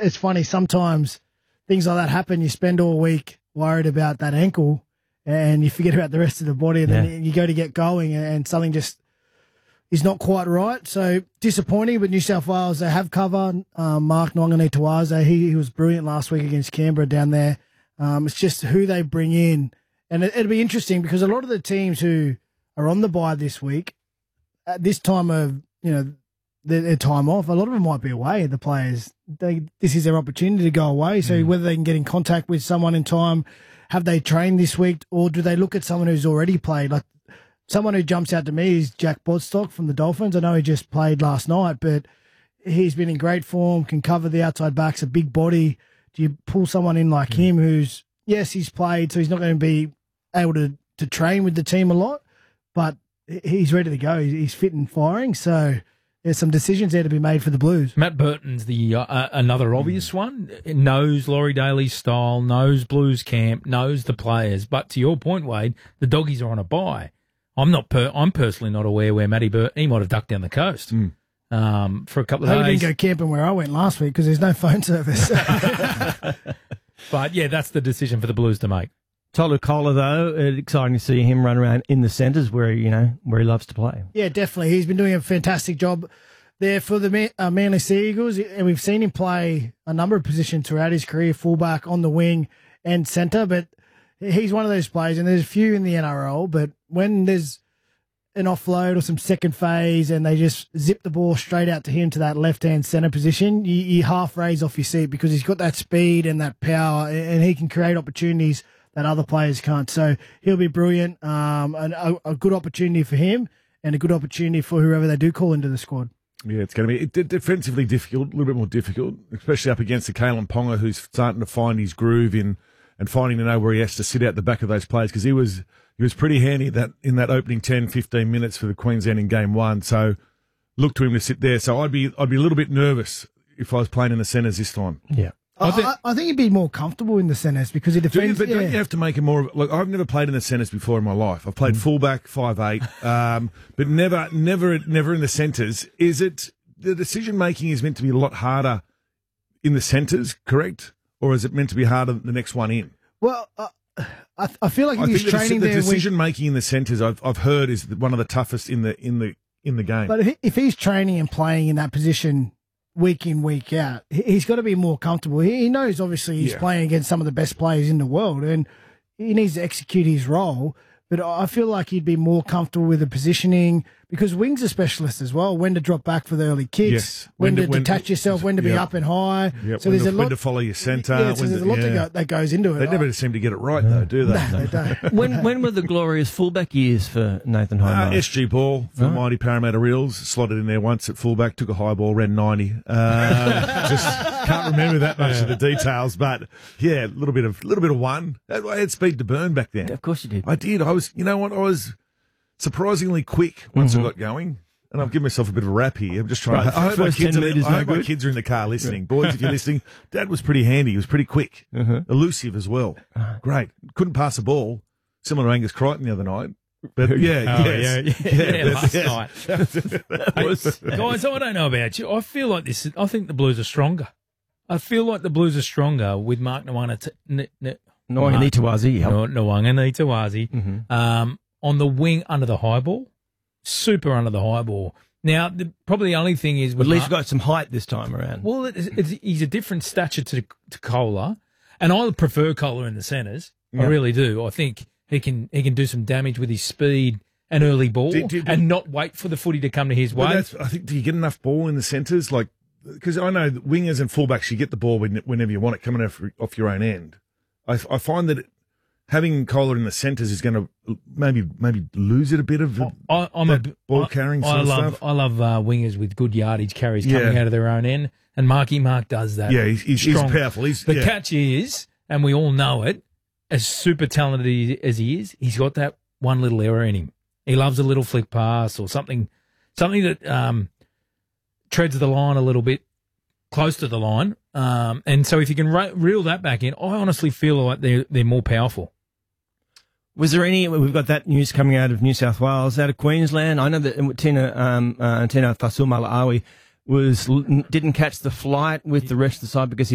it's funny. Sometimes things like that happen. You spend all week worried about that ankle and you forget about the rest of the body, and then you go to get going and something just is not quite right. So disappointing, but New South Wales, they have cover. Mark Nwanganitawaze, he was brilliant last week against Canberra down there. It's just who they bring in. And it'll be interesting because a lot of the teams who are on the bye this week, at this time of, their time off, a lot of them might be away, the players. This is their opportunity to go away. So whether they can get in contact with someone in time, have they trained this week, or do they look at someone who's already played? Like someone who jumps out to me is Jack Bodstock from the Dolphins. I know he just played last night, but he's been in great form, can cover the outside backs, a big body. Do you pull someone in like him who's, yes, he's played, so he's not going to be able to train with the team a lot, but he's ready to go. He's fit and firing, so there's some decisions there to be made for the Blues. Matt Burton's the another obvious one. Knows Laurie Daly's style, knows Blues camp, knows the players. But to your point, Wade, the doggies are on a bye. I'm personally not aware where Matty Burton, he might have ducked down the coast for a couple of days. He didn't go camping where I went last week because there's no phone service. But yeah, that's the decision for the Blues to make. Tolu Kola, though, exciting to see him run around in the centres where he loves to play. Yeah, definitely. He's been doing a fantastic job there for the Manly Sea Eagles, and we've seen him play a number of positions throughout his career, fullback, on the wing and centre, but he's one of those players, and there's a few in the NRL, but when there's an offload or some second phase and they just zip the ball straight out to him to that left-hand centre position, you half raise off your seat because he's got that speed and that power, and he can create opportunities that other players can't. So he'll be brilliant, a good opportunity for him and a good opportunity for whoever they do call into the squad. Yeah, it's going to be defensively difficult, a little bit more difficult, especially up against the Kalen Ponga, who's starting to find his groove and finding to know where he has to sit out the back of those players, because he was pretty handy in that opening 10, 15 minutes for the Queensland in game one. So look to him to sit there. So I'd be a little bit nervous if I was playing in the centres this time. Yeah. I think he'd be more comfortable in the centres because he defends. Don't you have to make it more? Look, I've never played in the centres before in my life. I've played fullback, 5'8", but never in the centres. Is it the decision making is meant to be a lot harder in the centres, correct, or is it meant to be harder the next one in? Well, I feel like if he's training the there, decision making in the centres, I've heard, is one of the toughest in the game. But if he's training and playing in that position week in, week out, he's got to be more comfortable. He knows, obviously, he's playing against some of the best players in the world, and he needs to execute his role. But I feel like he'd be more comfortable with the positioning, because wings are specialists as well. When to drop back for the early kicks, when to detach yourself, when to be up and high. Yep. So there's a lot. When to follow your centre. Yeah, so there's a lot that goes into it. They never seem to get it right, though, do they? No, they don't. When were the glorious fullback years for Nathan Hindmarsh? SG Ball for Mighty Parramatta Reels, slotted in there once at fullback, took a high ball, ran 90. Just can't remember that much of the details, but yeah, a little bit of one. I had speed to burn back then. Of course you did. I did. I was surprisingly quick once I got going. And I've given myself a bit of a rap here. I'm just trying to. I hope my kids are in the car listening. Boys, if you're listening, Dad was pretty handy. He was pretty quick, elusive as well. Great. Couldn't pass a ball, similar to Angus Crichton the other night. But last night. Guys, I don't know about you. I feel like this. I think the Blues are stronger. I feel like the Blues are stronger with Mark Nwanganitawaze on the wing under the high ball. Super under the high ball. Now, probably the only thing is... But at least got some height this time around. Well, he's a different stature to Kola, and I prefer Kola in the centres. I really do. I think he can do some damage with his speed and early ball and not wait for the footy to come to his way. I think, do you get enough ball in the centres? Like, because I know that wingers and fullbacks, you get the ball whenever you want it coming off your own end. I find that having Kola in the centres is going to maybe lose it a bit of ball carrying sort of stuff. I love wingers with good yardage carries coming out of their own end, and Mark does that. Yeah, he's powerful. The catch is, and we all know it, as super talented as he is, he's got that one little error in him. He loves a little flick pass or something that treads the line a little bit, close to the line. And so if you can reel that back in, I honestly feel like they're more powerful. Was there we've got that news coming out of New South Wales, out of Queensland. I know that Tina Fasumala'awi didn't catch the flight with the rest of the side because